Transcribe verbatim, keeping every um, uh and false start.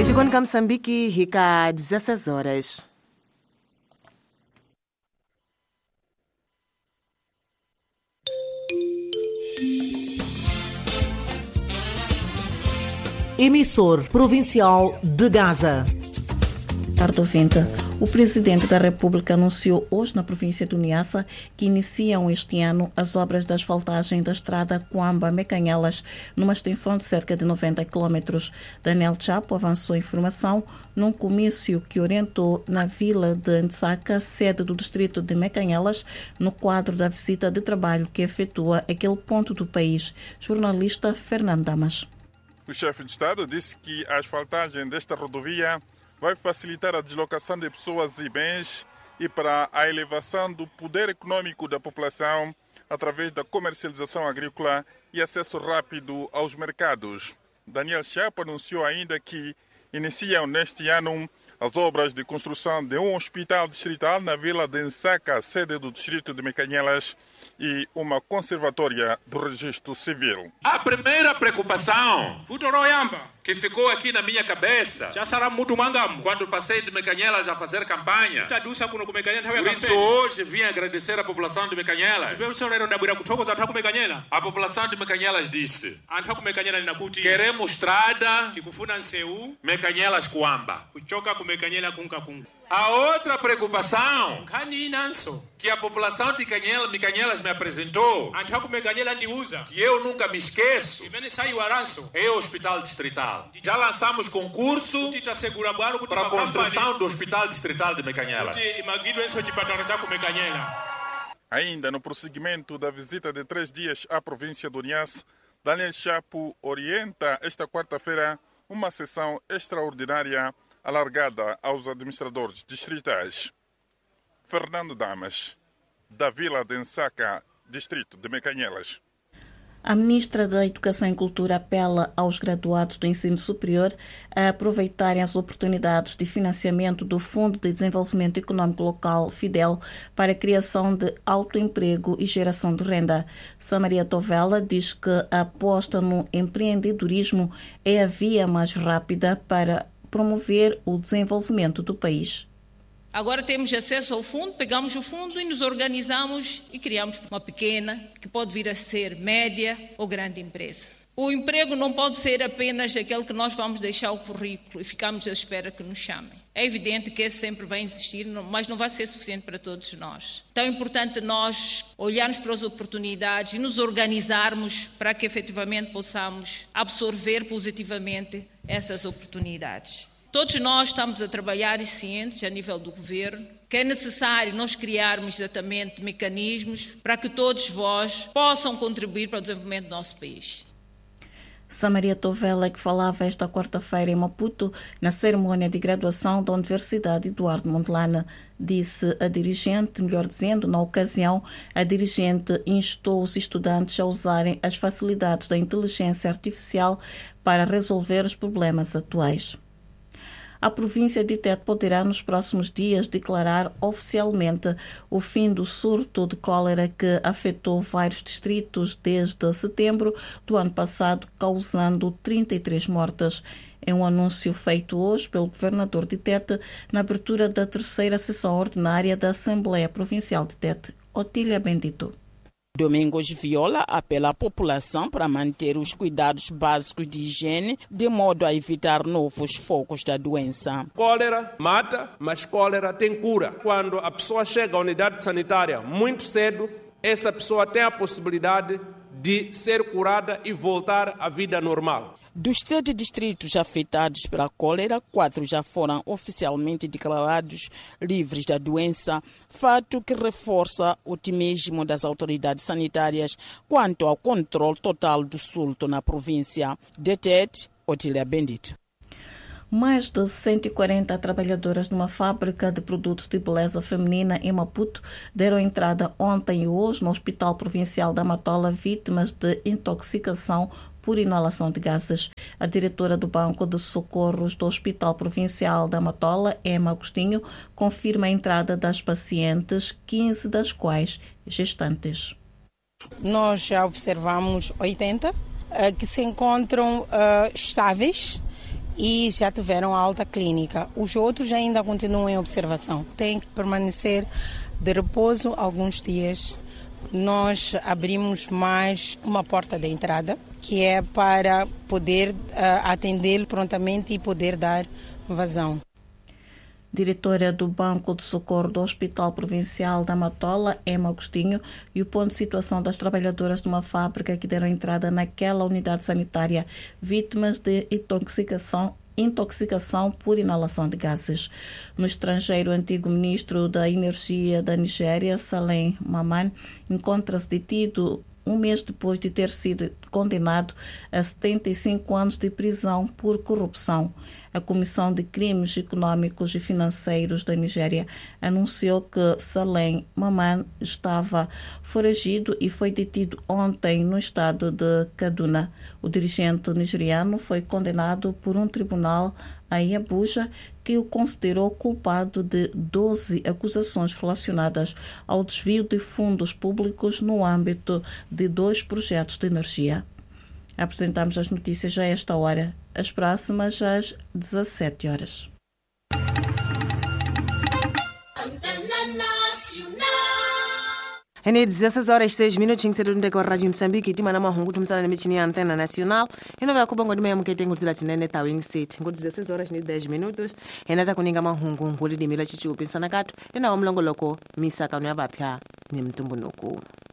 Tigoni ka Moçambique, hika dezesseis horas. Emissor provincial de Gaza. Tarde ouvinte. O Presidente da República anunciou hoje na província do Niassa que iniciam este ano as obras de asfaltagem da estrada Coamba-Mecanhelas, numa extensão de cerca de noventa quilómetros. Daniel Chapo avançou a informação num comício que orientou na vila de Ntsaka, sede do distrito de Mecanhelas, no quadro da visita de trabalho que efetua aquele ponto do país. Jornalista Fernando Damas. O chefe de Estado disse que a asfaltagem desta rodovia vai facilitar a deslocação de pessoas e bens e para a elevação do poder econômico da população através da comercialização agrícola e acesso rápido aos mercados. Daniel Chapo anunciou ainda que iniciam neste ano as obras de construção de um hospital distrital na vila de Ntsaka, sede do distrito de Mecanhelas, e uma conservatória do registro civil. A primeira preocupação que ficou aqui na minha cabeça quando passei de Mecanhelas a fazer campanha, por isso hoje vim agradecer a população de Mecanhelas. A população de Mecanhelas disse: queremos estrada Mecanhelas Coamba. A outra preocupação que a população de Mecanhelas me apresentou, que eu nunca me esqueço, é o hospital distrital. Já lançamos concurso para a construção do hospital distrital de Mecanhelas. Ainda no prosseguimento da visita de três dias à província do Niassa, Daniel Chapo orienta esta quarta-feira uma sessão extraordinária alargada aos administradores distritais. Fernando Damas, da Vila de Ntsaka, distrito de Mecanhelas. A ministra da Educação e Cultura apela aos graduados do ensino superior a aproveitarem as oportunidades de financiamento do Fundo de Desenvolvimento Econômico Local, FIDEL, para a criação de autoemprego e geração de renda. Samaria Tovela diz que a aposta no empreendedorismo é a via mais rápida para promover o desenvolvimento do país. Agora temos acesso ao fundo, pegamos o fundo e nos organizamos e criamos uma pequena, que pode vir a ser média ou grande empresa. O emprego não pode ser apenas aquele que nós vamos deixar o currículo e ficamos à espera que nos chamem. É evidente que esse sempre vai existir, mas não vai ser suficiente para todos nós. Então é importante nós olharmos para as oportunidades e nos organizarmos para que efetivamente possamos absorver positivamente essas oportunidades. Todos nós estamos a trabalhar e cientes a nível do governo que é necessário nós criarmos exatamente mecanismos para que todos vós possam contribuir para o desenvolvimento do nosso país. Samaria Tovela, que falava esta quarta-feira em Maputo, na cerimônia de graduação da Universidade Eduardo Mondlane, disse a dirigente, melhor dizendo, na ocasião, a dirigente instou os estudantes a usarem as facilidades da inteligência artificial para resolver os problemas atuais. A província de Tete poderá nos próximos dias declarar oficialmente o fim do surto de cólera que afetou vários distritos desde setembro do ano passado, causando trinta e três mortes. É um anúncio feito hoje pelo governador de Tete na abertura da terceira sessão ordinária da Assembleia Provincial de Tete. Otília Bendito. Domingos Viola apela à população para manter os cuidados básicos de higiene, de modo a evitar novos focos da doença. Cólera mata, mas cólera tem cura. Quando a pessoa chega à unidade sanitária muito cedo, essa pessoa tem a possibilidade de ser curada e voltar à vida normal. Dos sete distritos afetados pela cólera, quatro já foram oficialmente declarados livres da doença, fato que reforça o otimismo das autoridades sanitárias quanto ao controle total do surto na província. De Tete, Otília Bendito. Mais de cento e quarenta trabalhadoras numa fábrica de produtos de beleza feminina em Maputo deram entrada ontem e hoje no Hospital Provincial da Matola vítimas de intoxicação por inalação de gases. A diretora do Banco de Socorros do Hospital Provincial da Matola, Emma Agostinho, confirma a entrada das pacientes, quinze das quais gestantes. Nós já observamos oitenta uh, que se encontram uh, estáveis e já tiveram alta clínica. Os outros ainda continuam em observação. Tem que permanecer de repouso alguns dias. Nós abrimos mais uma porta de entrada, que é para poder uh, atendê-lo prontamente e poder dar vazão. Diretora do Banco de Socorro do Hospital Provincial da Matola, Emma Agostinho, e o ponto de situação das trabalhadoras de uma fábrica que deram entrada naquela unidade sanitária vítimas de intoxicação intoxicação por inalação de gases. No estrangeiro, o antigo ministro da Energia da Nigéria, Salem Maman, encontra-se detido um mês depois de ter sido condenado a setenta e cinco anos de prisão por corrupção. A Comissão de Crimes Económicos e Financeiros da Nigéria anunciou que Salem Maman estava foragido e foi detido ontem no estado de Kaduna. O dirigente nigeriano foi condenado por um tribunal em Abuja, que o considerou culpado de doze acusações relacionadas ao desvio de fundos públicos no âmbito de dois projetos de energia. Apresentamos as notícias a esta hora, as próximas às dezassete horas. Hene dezesseis horas seis minutos ngisedunde kwa Radio Msambiki tima na mahungu tumtsana na michini ya Antena Nacional. Ino vya kubango dima ya mkete ngutila tinene tawing seat. Nguti dezesseis horas ni dez minutos. Hena ta kuninga mahungu nguli dimila chichupi sana katu. Ina wa mlongo loko misa kanu ya bapya ni mtumbunuku.